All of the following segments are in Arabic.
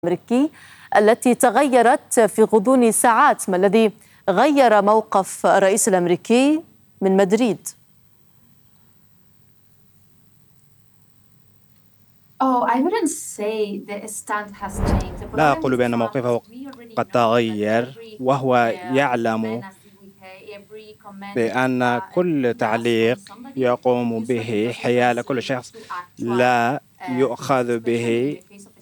الأمريكي التي تغيرت في غضون ساعات. ما الذي غير موقف الرئيس الأمريكي من مدريد؟ لا أقول بأن موقفه قد تغير، وهو يعلم بأن كل تعليق يقوم به حيال كل شخص لا يؤخذ به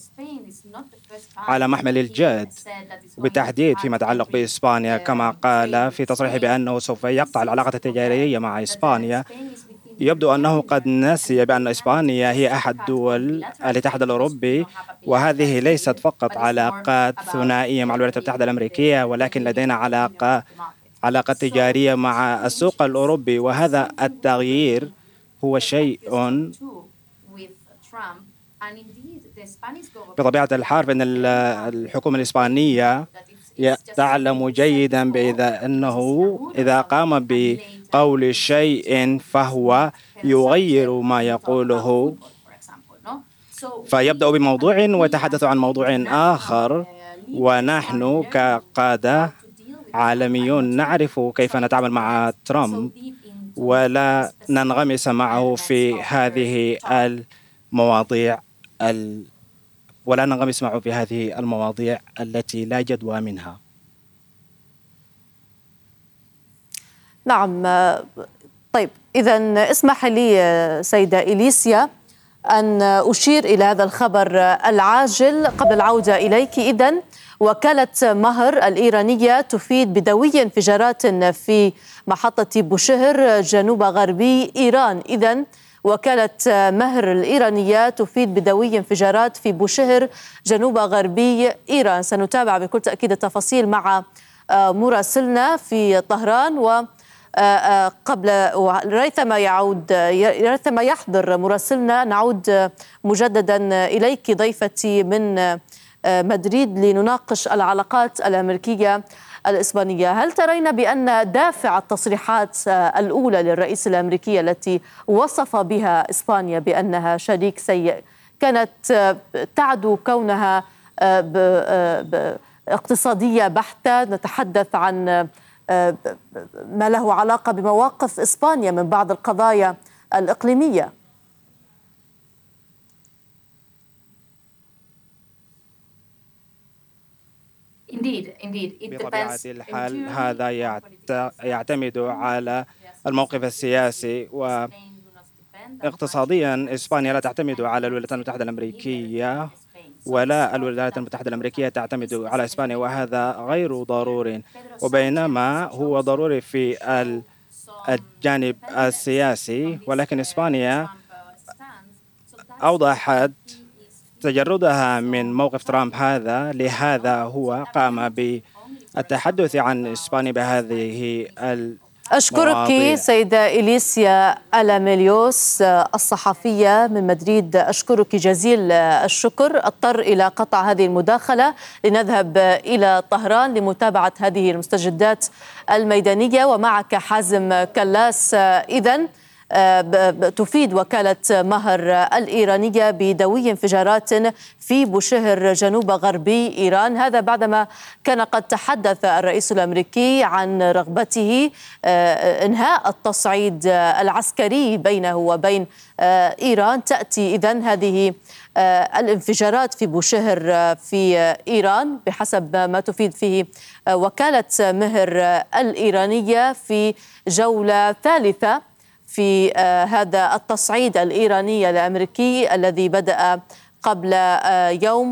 على محمل الجد، وبالتحديد فيما يتعلق بإسبانيا، كما قال في تصريحه بأنه سوف يقطع العلاقة التجارية مع إسبانيا. يبدو أنه قد نسي بأن إسبانيا هي أحد دول الاتحاد الأوروبي، وهذه ليست فقط علاقات ثنائية مع الولايات المتحدة الأمريكية، ولكن لدينا علاقة تجارية مع السوق الأوروبي، وهذا التغيير هو شيء بطبيعة الحال. فإن الحكومة الإسبانية تعلم جيدا أنه إذا قام بقول شيء فهو يغير ما يقوله، فيبدأ بموضوع ويتحدث عن موضوع آخر. ونحن كقادة عالميون نعرف كيف نتعامل مع ترامب، ولا ننغمس معه في هذه المواضيع التي لا جدوى منها. نعم. طيب، إذن اسمح لي سيدة إليسيا أن أشير إلى هذا الخبر العاجل قبل العودة إليك. إذن وكالة مهر الإيرانية تفيد بدوي انفجارات في محطة بوشهر جنوب غربي إيران. إذن وكالة مهر الإيرانية تفيد بدوي انفجارات في بوشهر جنوب غربي إيران. سنتابع بكل تأكيد التفاصيل مع مراسلنا في طهران، وقبل ريثما يحضر مراسلنا نعود مجددا إليك ضيفتي من مدريد لنناقش العلاقات الأمريكية الإسبانية. هل ترين بأن دافع التصريحات الأولى للرئيس الأمريكي التي وصف بها إسبانيا بأنها شريك سيء كانت تعدو كونها اقتصادية بحتة؟ نتحدث عن ما له علاقة بمواقف إسبانيا من بعض القضايا الإقليمية. بطبيعة الحال هذا يعتمد على الموقف السياسي، واقتصاديا إسبانيا لا تعتمد على الولايات المتحدة الأمريكية، ولا الولايات المتحدة الأمريكية تعتمد على إسبانيا، وهذا غير ضروري. وبينما هو ضروري في الجانب السياسي، ولكن إسبانيا أوضحت تجردها من موقف ترامب هذا، لهذا هو قام بالتحدث عن إسبانيا بهذه أشكرك سيدة إليسيا ألاميليوس الصحفية من مدريد، أشكرك جزيل الشكر. اضطر إلى قطع هذه المداخلة لنذهب إلى طهران لمتابعة هذه المستجدات الميدانية. ومعك حازم كلاس. إذن تفيد وكالة مهر الإيرانية بدوي انفجارات في بوشهر جنوب غربي إيران، هذا بعدما كان قد تحدث الرئيس الأمريكي عن رغبته إنهاء التصعيد العسكري بينه وبين إيران. تأتي إذن هذه الانفجارات في بوشهر في إيران بحسب ما تفيد فيه وكالة مهر الإيرانية في جولة ثالثة في هذا التصعيد الإيراني الأمريكي الذي بدأ قبل يوم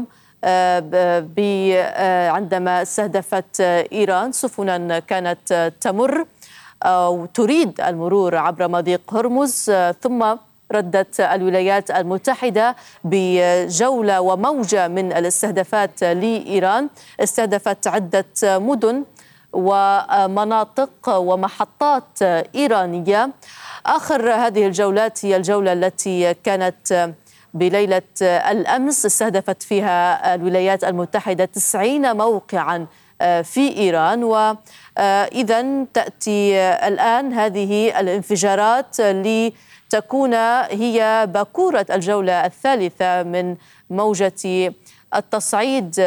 عندما استهدفت إيران سفنا كانت تمر أو تريد المرور عبر مضيق هرمز، ثم ردت الولايات المتحدة بجولة وموجة من الاستهدافات لإيران. استهدفت عدة مدن ومناطق ومحطات إيرانية. آخر هذه الجولات هي الجولة التي كانت بليلة الأمس، استهدفت فيها الولايات المتحدة 90 موقعا في إيران. وإذن تأتي الآن هذه الانفجارات لتكون هي باكورة الجولة الثالثة من موجة التصعيد